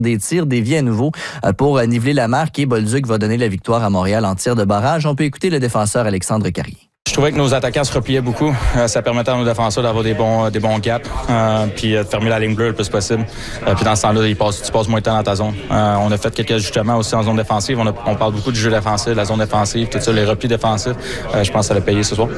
des tirs déviés à nouveau pour niveler la marque et Bolduc va donner la victoire à Montréal en tir de barrage. On peut écouter le défenseur Alexandre Carrier. Je trouvais que nos attaquants se repliaient beaucoup. Ça permettait à nos défenseurs d'avoir des bons gaps, puis de fermer la ligne bleue le plus possible. Puis dans ce temps-là, tu passes moins de temps dans ta zone. On a fait quelques ajustements aussi en zone défensive. On parle beaucoup du jeu défensif, de la zone défensive, tout ça, les replis défensifs. Je pense que ça l'a payé ce soir.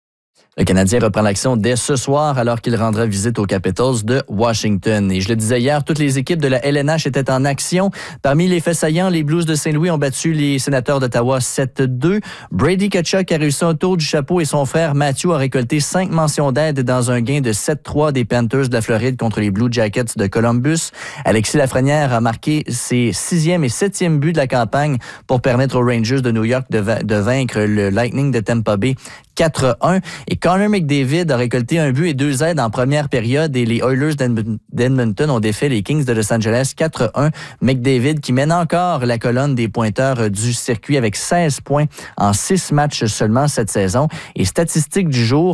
Le Canadien reprend l'action dès ce soir alors qu'il rendra visite aux Capitals de Washington. Et je le disais hier, toutes les équipes de la LNH étaient en action. Parmi les faits saillants, les Blues de Saint-Louis ont battu les Sénateurs d'Ottawa 7-2. Brady Tkachuk a réussi un tour du chapeau et son frère Matthew a récolté 5 mentions d'aide dans un gain de 7-3 des Panthers de la Floride contre les Blue Jackets de Columbus. Alexis Lafrenière a marqué ses 6e et 7e buts de la campagne pour permettre aux Rangers de New York de vaincre le Lightning de Tampa Bay 4-1. Et Connor McDavid a récolté un but et 2 aides en première période et les Oilers d'Edmonton ont défait les Kings de Los Angeles 4-1. McDavid qui mène encore la colonne des pointeurs du circuit avec 16 points en 6 matchs seulement cette saison. Et statistique du jour,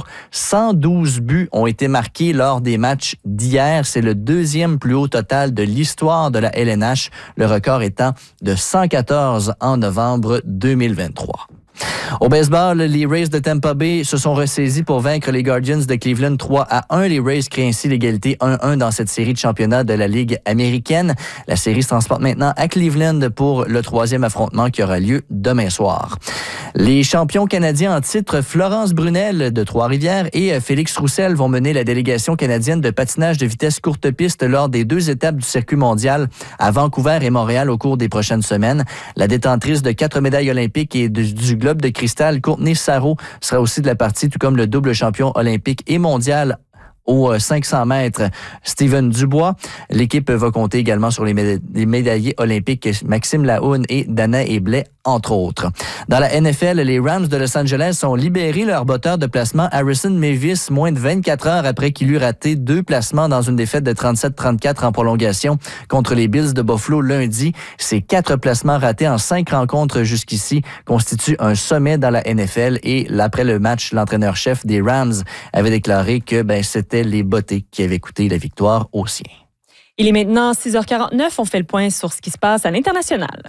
112 buts ont été marqués lors des matchs d'hier. C'est le 2e plus haut total de l'histoire de la LNH, le record étant de 114 en novembre 2023. Au baseball, les Rays de Tampa Bay se sont ressaisis pour vaincre les Guardians de Cleveland 3-1. Les Rays créent ainsi l'égalité 1-1 dans cette série de championnat de la Ligue américaine. La série se transporte maintenant à Cleveland pour le 3e affrontement qui aura lieu demain soir. Les champions canadiens en titre, Florence Brunel de Trois-Rivières et Félix Roussel vont mener la délégation canadienne de patinage de vitesse courte piste lors des 2 étapes du circuit mondial à Vancouver et Montréal au cours des prochaines semaines. La détentrice de 4 médailles olympiques et du globe de cristal, Courtney Sarrault, sera aussi de la partie, tout comme le double champion olympique et mondial aux 500 mètres, Steven Dubois. L'équipe va compter également sur les médaillés olympiques Maxime Lahoune et Dana Eblay, entre autres. Dans la NFL, les Rams de Los Angeles ont libéré leur botteur de placement Harrison Mavis moins de 24 heures après qu'il eut raté 2 placements dans une défaite de 37-34 en prolongation contre les Bills de Buffalo lundi. Ces 4 placements ratés en 5 rencontres jusqu'ici constituent un sommet dans la NFL et après le match, l'entraîneur-chef des Rams avait déclaré que c'était les bottés qui avaient coûté la victoire aux siens. Il est maintenant 6h49. On fait le point sur ce qui se passe à l'international.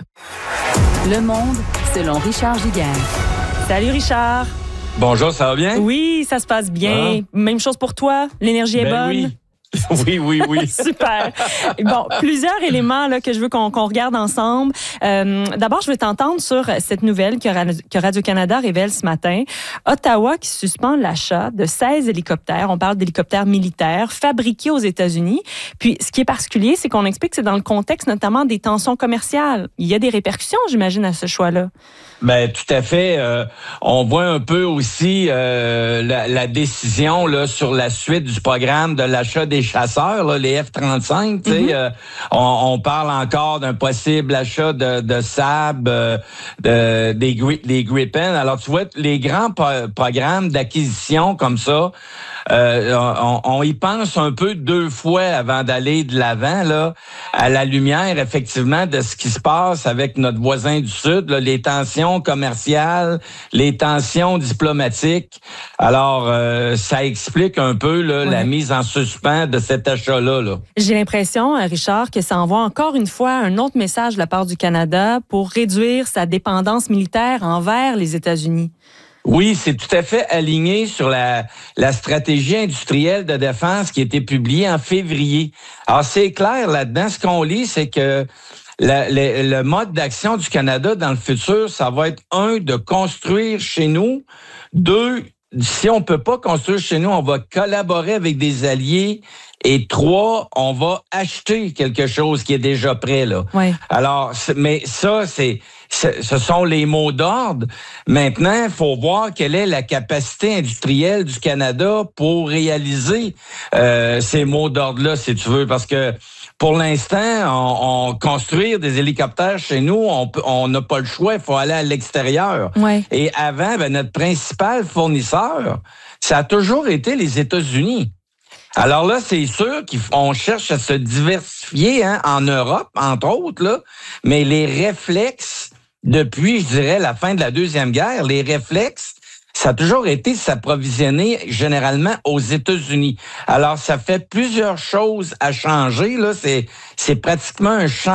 Le monde selon Richard Giguère. Salut Richard. Bonjour, ça va bien? Oui, ça se passe bien. Même chose pour toi. L'énergie est bonne. Oui. Oui. Super. Bon, plusieurs éléments là, que je veux qu'on regarde ensemble. D'abord, je veux t'entendre sur cette nouvelle que Radio-Canada révèle ce matin. Ottawa qui suspend l'achat de 16 hélicoptères. On parle d'hélicoptères militaires fabriqués aux États-Unis. Puis, ce qui est particulier, c'est qu'on explique que c'est dans le contexte notamment des tensions commerciales. Il y a des répercussions, j'imagine, à ce choix-là. Ben tout à fait. On voit un peu aussi la décision là sur la suite du programme de l'achat des chasseurs, là, les F-35. Mm-hmm. On parle encore d'un possible achat de Saab, des Gripen. Alors tu vois, les grands programmes d'acquisition comme ça, on y pense un peu 2 fois avant d'aller de l'avant là, à la lumière effectivement de ce qui se passe avec notre voisin du Sud, là, les tensions commerciales, les tensions diplomatiques. Alors, ça explique un peu là, la mise en suspens de cet achat-là. Là. J'ai l'impression, Richard, que ça envoie encore une fois un autre message de la part du Canada pour réduire sa dépendance militaire envers les États-Unis. Oui, c'est tout à fait aligné sur la stratégie industrielle de défense qui a été publiée en février. Alors, c'est clair là-dedans, ce qu'on lit, c'est que le mode d'action du Canada dans le futur, ça va être 1, de construire chez nous, 2, si on peut pas construire chez nous, on va collaborer avec des alliés, et 3, on va acheter quelque chose qui est déjà prêt, là. Oui. Alors, mais ça, ce sont les mots d'ordre. Maintenant, il faut voir quelle est la capacité industrielle du Canada pour réaliser ces mots d'ordre-là, si tu veux, parce que pour l'instant, on construire des hélicoptères chez nous, on n'a pas le choix, il faut aller à l'extérieur. Ouais. Et avant, notre principal fournisseur, ça a toujours été les États-Unis. Alors là, c'est sûr qu'on cherche à se diversifier en Europe, entre autres, là, mais les réflexes, depuis, je dirais, la fin de la Deuxième Guerre, les réflexes, ça a toujours été de s'approvisionner généralement aux États-Unis. Alors, ça fait plusieurs choses à changer. Là, c'est pratiquement un champ